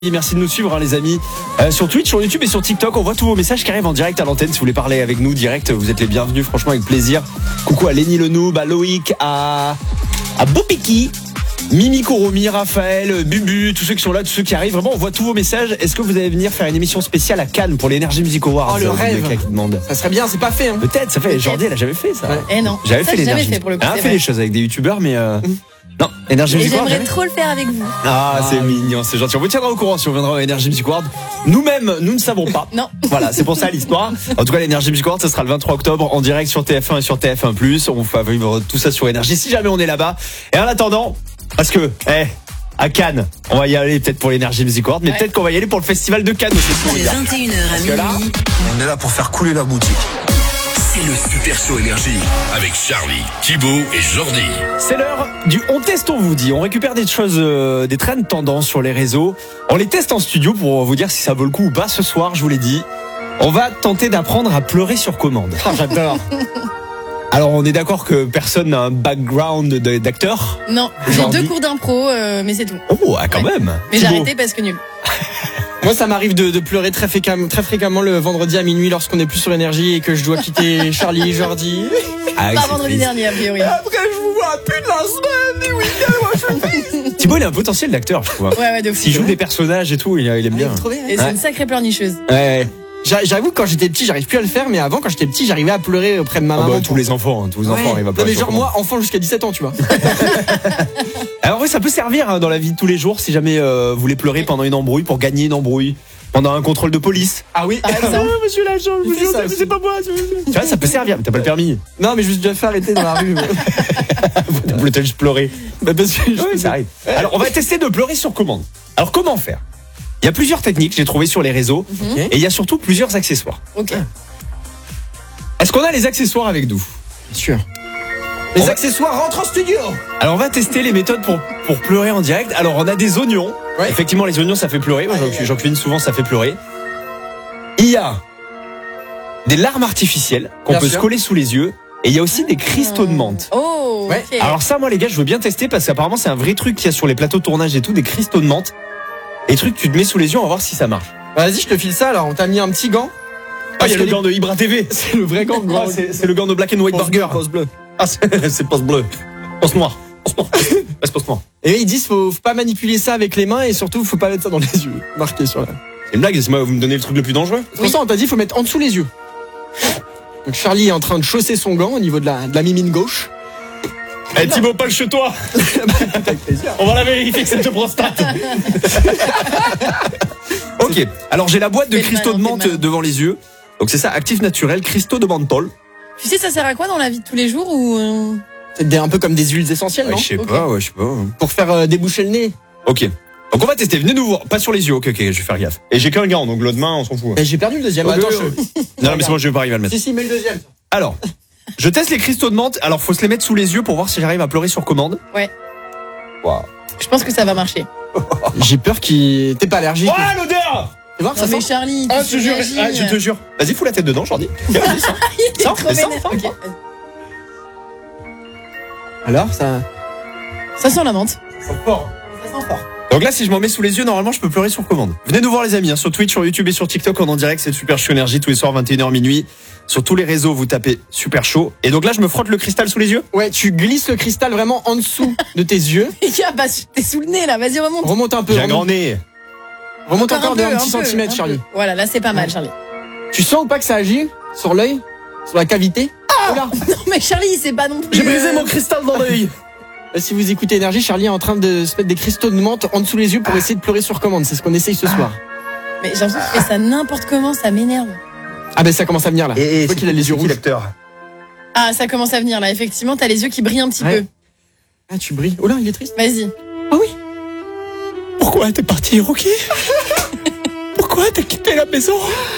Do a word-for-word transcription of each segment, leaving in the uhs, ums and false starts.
Merci de nous suivre hein, les amis euh, sur Twitch, sur YouTube et sur TikTok. On voit tous vos messages qui arrivent en direct à l'antenne. Si vous voulez parler avec nous direct, vous êtes les bienvenus, franchement avec plaisir. Coucou à Lenny Le Noob, à Loïc, à, à Bopiki, Mimi Koromi, Raphaël, Bubu, tous ceux qui sont là, tous ceux qui arrivent. Vraiment, on voit tous vos messages. Est-ce que vous allez venir faire une émission spéciale à Cannes pour l'Energy Music Awards? Oh le rêve. Ça serait bien, c'est pas fait hein. Peut-être, ça fait. Jordi, elle a jamais fait ça. Ouais. Eh non. J'avais ça, fait l'Energy. Elle a fait les choses avec des youtubeurs, mais euh... mmh. Non, Energy Music Award. J'aimerais trop le faire avec vous. Ah, ah c'est oui. mignon, c'est gentil. On vous tiendra au courant si on viendra à Energy Music Award. Nous-mêmes, nous ne savons pas. Non. Voilà, c'est pour ça l'histoire. En tout cas, l'Energy Music Award, ça sera le vingt-trois octobre en direct sur T F un et sur T F un plus. On vous fait vivre tout ça sur Énergie si jamais on est là-bas. Et en attendant, parce que, eh, à Cannes, on va y aller peut-être pour l'Energy Music Award, mais ouais. peut-être qu'on va y aller pour le festival de Cannes aussi. De vingt et une heures à minuit. Là, on est là pour faire couler la boutique. C'est le Super Show Énergie avec Charlie, Thibaut et Jordi. C'est l'heure du on teste, on vous dit. On récupère des choses, euh, des trends tendances sur les réseaux. On les teste en studio pour vous dire si ça vaut le coup ou pas. Ce soir, je vous l'ai dit, on va tenter d'apprendre à pleurer sur commande. Oh, j'adore. Alors, on est d'accord que personne n'a un background d'acteur? Non, j'ai deux cours d'impro, euh, mais c'est tout. Oh, ah, quand ouais. même. Mais j'ai arrêté parce que nul. Moi, ça m'arrive de, de pleurer très fréquemment, très fréquemment le vendredi à minuit lorsqu'on n'est plus sur Énergie et que je dois quitter Charlie, Jordi. Ah, pas vendredi dernier, a priori. Après, je vous vois plus de la semaine, du week-end, moi, je suis Thibaut, il a un potentiel d'acteur, je trouve. Ouais, ouais, de fou. S'il joue des personnages et tout, il, il aime bien. Ah, et c'est ouais. une sacrée pleurnicheuse. Ouais. J'avoue que quand j'étais petit, j'arrive plus à le faire, mais avant, quand j'étais petit, j'arrivais à pleurer auprès de ma maman. Oh bah, tous les enfants, hein, tous les ouais. enfants arrivent à pleurer. Non, mais genre, moi, enfant jusqu'à dix-sept ans, tu vois. Alors, oui, ça peut servir hein, dans la vie de tous les jours si jamais euh, vous voulez pleurer pendant une embrouille, pour gagner une embrouille. Pendant un contrôle de police. Ah oui. Ah, ah, monsieur l'agent, je vous jure, c'est pas moi. Tu vois, ça peut servir, mais t'as pas le permis. Non, mais je me suis déjà fait arrêter dans la rue. Vous voulez juste pleurer. Bah, parce que oui, ça arrive. Alors, on va tester de pleurer sur commande. Alors, comment faire? Il y a plusieurs techniques, j'ai trouvé sur les réseaux. Mm-hmm. Et il y a surtout plusieurs accessoires. Ok. Est-ce qu'on a les accessoires avec nous? Bien sûr. Les on accessoires va... rentrent en studio. Alors, on va tester les méthodes pour, pour pleurer en direct. Alors, on a des oignons. Ouais. Effectivement, les oignons, ça fait pleurer. Moi, j'en, j'en cuisine souvent, ça fait pleurer. Il y a des larmes artificielles qu'on bien peut sûr. se coller sous les yeux. Et il y a aussi des cristaux de menthe. Oh, ouais. Okay. Alors ça, moi, les gars, je veux bien tester parce qu'apparemment, c'est un vrai truc qu'il y a sur les plateaux de tournage et tout, des cristaux de menthe. Et trucs, tu te mets sous les yeux, on va voir si ça marche. Bah, vas-y, je te file ça. Alors, on t'a mis un petit gant. Ah, il y a le les... gant de Ibra T V. C'est le vrai gant. Ah, c'est, c'est le gant de Black and White post Burger. Post bleu. Ah, c'est, c'est post bleu. Post noir. Post noir. C'est post noir. Et ils disent faut, faut pas manipuler ça avec les mains et surtout faut pas mettre ça dans les yeux. Marqué sur la. C'est une blague, c'est moi, vous me donnez le truc le plus dangereux. C'est pour ça on t'a dit faut mettre en dessous les yeux. Donc Charlie est en train de chausser son gant au niveau de la, de la mimine gauche. Eh hey, Thibaut, pas le chez toi. On va la vérifier que c'est de prostate. Ok, alors j'ai la boîte de cristaux de menthe devant les yeux. Donc c'est ça, actif naturel, cristaux de menthol. Tu sais ça sert à quoi dans la vie de tous les jours ou euh... C'est un peu comme des huiles essentielles, ouais, non? Je sais okay. pas, ouais, je sais pas. Pour faire euh, déboucher le nez. Ok. Donc on va tester, venez nous voir, pas sur les yeux, ok, ok, je vais faire gaffe. Et j'ai qu'un gant, donc l'autre main, on s'en fout. Et j'ai perdu le deuxième, okay, attends, je... Non, non, mais c'est moi, je vais pas arriver à le mettre. Si, si, mets le deuxième. Alors, je teste les cristaux de menthe, alors faut se les mettre sous les yeux pour voir si j'arrive à pleurer sur commande. Ouais. Waouh. Je pense que ça va marcher. J'ai peur qu'il... T'es pas allergique. Oh, ou... l'odeur! Tu vois, ça mais sent... Charlie, ah, je, jure, ah, je te jure. Vas-y, fous la tête dedans, Jordi. Il est trop vénère. Okay. Alors, ça... Ça sent la menthe. Ça sent fort. Ça sent fort. Donc là, si je m'en mets sous les yeux, normalement, je peux pleurer sur commande. Venez nous voir, les amis, hein, sur Twitch, sur YouTube et sur TikTok, on est en direct, c'est Super Show Énergie, tous les soirs, vingt et une heures minuit. Sur tous les réseaux, vous tapez Super Show. Et donc là, je me frotte le cristal sous les yeux? Ouais, tu glisses le cristal vraiment en dessous de tes yeux. bah, t'es sous le nez, là, vas-y, remonte. Remonte un peu. J'ai un grand nez. Remonte encore, encore de un, un petit peu, centimètre, Charlie. Peu. Voilà, là, c'est pas mal, Charlie. Tu sens ou pas que ça agit sur l'œil? Sur la cavité? Ah oh non, mais Charlie, c'est pas non plus... J'ai brisé mon cristal dans l'œil. Si vous écoutez Énergie, Charlie est en train de se mettre des cristaux de menthe en dessous les yeux pour essayer de pleurer sur commande. C'est ce qu'on essaye ce soir. Mais j'ai l'impression qu'il fait ça n'importe comment, ça m'énerve. Ah ben ça commence à venir là. Et, et c'est qu'il a les yeux rouges. L'acteur. Ah, ça commence à venir là. Effectivement, t'as les yeux qui brillent un petit ouais. peu. Ah, tu brilles. Oh là, il est triste. Vas-y. Ah oui. Pourquoi t'es parti, Rocky? Pourquoi t'as quitté la maison?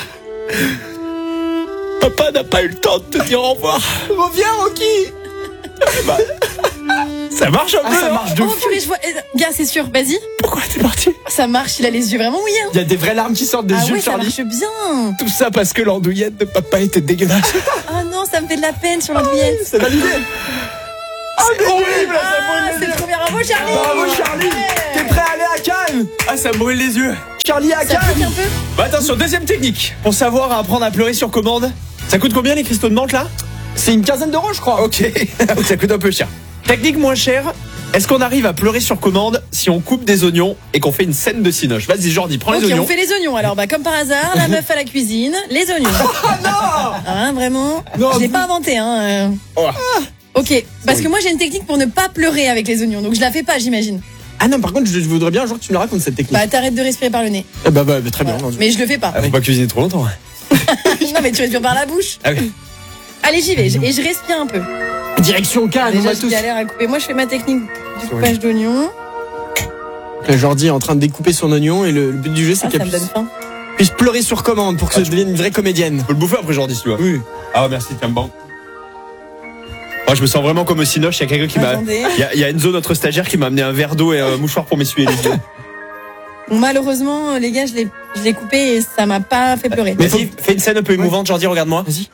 Papa n'a pas eu le temps de te dire au revoir. Reviens, Rocky. Bah, ça marche un ah, peu. Ça marche de oh, fou. Purée, je vois... Gars, c'est sûr, vas-y. Pourquoi t'es parti? Ça marche, il a les yeux vraiment mouillés. Il y a des vraies larmes qui sortent des ah yeux, ouais, Charlie. Ça marche bien. Tout ça parce que l'andouillette de papa était dégueulasse. Ah non, ça me fait de la peine sur l'andouillette. C'est validé. C'est horrible, ça Ah, brûle c'est les yeux. trop bien. Bravo, Charlie. Bravo Charlie. Ouais. T'es prêt à aller à Cannes? Ah, ça me brûle les yeux. Charlie à Ça pique Cannes. un peu. Bah attention, deuxième technique. Pour savoir à apprendre à pleurer sur commande. Ça coûte combien les cristaux de menthe là? C'est une quinzaine d'euros, je crois. Ok, ça coûte un peu cher. Technique moins chère. Est-ce qu'on arrive à pleurer sur commande si on coupe des oignons et qu'on fait une scène de cinoche? Vas-y Jordi, prends Ok, les oignons. on fait les oignons. Alors, bah, comme par hasard, la meuf à la cuisine, les oignons. Ah non. Hein, vraiment. Non, Je l'ai vous- pas inventé, hein. euh. Oh. Ok, parce Oui. que moi j'ai une technique pour ne pas pleurer avec les oignons, donc je la fais pas, j'imagine. Ah non, par contre, je voudrais bien un jour que tu me la racontes cette technique. Bah, t'arrêtes de respirer par le nez. Ah bah, bah, bah, très bien. Voilà. Mais je le fais pas. Ah, faut pas cuisiner trop longtemps. Non, mais tu respires par la bouche. Ah oui. Allez, j'y vais. Et je respire un peu. Direction Cannes, on Déjà, va je tous. galère à couper. Moi, je fais ma technique du coupage d'oignons. Le Jordi est en train de découper son oignon et le, le but du jeu, c'est Ah, qu'elle ça me donne puisse, faim. puisse pleurer sur commande pour que ça devienne une vraie comédienne. Faut le bouffer après Jordi si tu veux. Oui. Ah merci, tiens bon. Moi je me sens vraiment comme au cinoche, il y a quelqu'un qui m'a... Attendez. Il y, a, il y a Enzo, notre stagiaire, qui m'a amené un verre d'eau et un mouchoir pour m'essuyer les yeux. Bon, malheureusement, les gars, je l'ai, je l'ai coupé et ça m'a pas fait pleurer. Mais Vas-y, fais une scène un peu émouvante, Jordi, regarde-moi. Vas-y.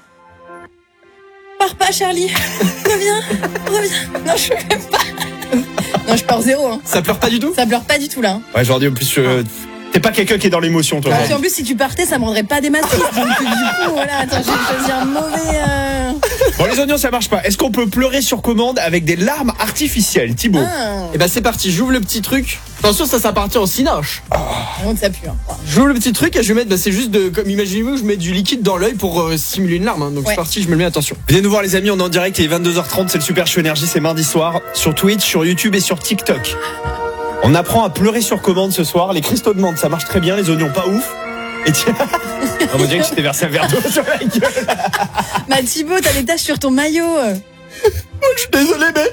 Pars pas, Charlie. Reviens. Reviens. Non, je peux même pas. Non, je pars zéro. Hein. Ça pleure pas du tout? Ça pleure pas du tout là. Hein. Ouais Jordi, en plus, euh, t'es pas quelqu'un qui est dans l'émotion toi. Parce Jordi. qu'en plus, si tu partais, ça me rendrait pas des matrices. Donc, du coup, voilà, attends, j'ai choisi un mauvais. Euh... Bon les oignons ça marche pas. Est-ce qu'on peut pleurer sur commande avec des larmes artificielles, Thibaut? Ah, Et bah, c'est parti, j'ouvre le petit truc. Attention, ça, ça appartient au cinoche. donc ça pue. Hein. J'ouvre le petit truc et je vais mettre, bah, c'est juste de, comme imaginez-vous, je mets du liquide dans l'œil pour euh, simuler une larme. Hein. Donc Ouais. c'est parti, je me le mets, attention. Venez nous voir les amis, on est en direct, il est vingt-deux heures trente, c'est le Super Show Énergie, c'est mardi soir, sur Twitch, sur YouTube et sur TikTok. On apprend à pleurer sur commande ce soir, les cristaux de menthe ça marche très bien, les oignons pas ouf. Et tiens, on va dire que je t'ai versé un verre d'eau sur la gueule. Bah Thibaut, t'as des taches sur ton maillot. Je suis désolé, mais.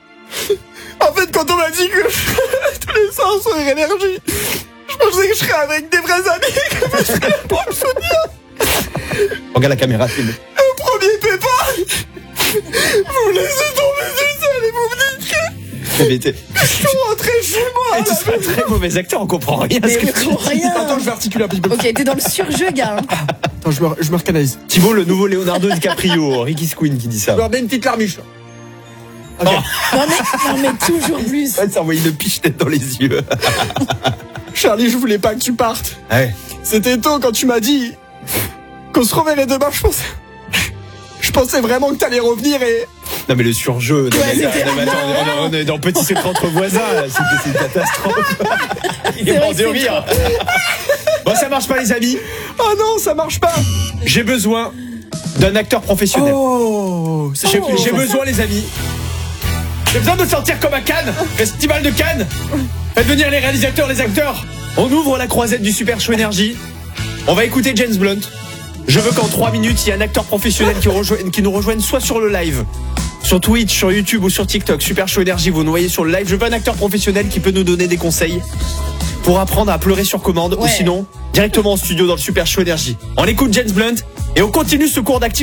En fait, quand on m'a dit que tous les soirs sur énergie, je pensais que je serais avec des vrais amis, que je serais pour me souvenir. Regarde la caméra, Thibaut. Au premier pépin, vous me laissez tomber du seul et vous me dites que Mais t'es- je suis rentré chez moi. Et tu seras un très mauvais acteur, on comprend rien à Mais ce que oui, tu pour dis. rien. Attends, je vais articuler un petit peu. Ok, t'es dans le surjeu, gars. hein. Attends, je me, je me recanalise. Thibaut, le nouveau Leonardo DiCaprio, Ricky Squinn qui dit ça. Je vais regarder une petite larmiche. Ok. Non mais, non mais toujours plus. Ouais, ça envoyé une piche tête dans les yeux. Charlie, je voulais pas que tu partes. Ouais. C'était tôt quand tu m'as dit qu'on se reverrait demain. Je pensais, je pensais vraiment que t'allais revenir et. Non mais le surjeu, non, Ouais, mais, c'était- non, mais attends, on est- on est dans Petit Secret entre voisins, là, c'est c'est une catastrophe. Il C'est est vrai mort que de c'est rire. Bon, ça marche pas les amis. Oh non, ça marche pas. J'ai besoin d'un acteur professionnel. Oh, c'est J'ai Oh. j'ai besoin les amis. J'ai besoin de me sentir comme à Cannes, Festival de Cannes. Faites venir les réalisateurs, les acteurs. On ouvre la croisette du Super Show Énergie. On va écouter James Blunt. Je veux qu'en trois minutes, il y ait un acteur professionnel qui, rejoigne, qui nous rejoigne soit sur le live, sur Twitch, sur YouTube ou sur TikTok. Super Show Énergie, vous nous voyez sur le live. Je veux un acteur professionnel qui peut nous donner des conseils pour apprendre à pleurer sur commande ou Ouais. sinon directement en studio dans le Super Show Énergie. On écoute James Blunt et on continue ce cours d'activité.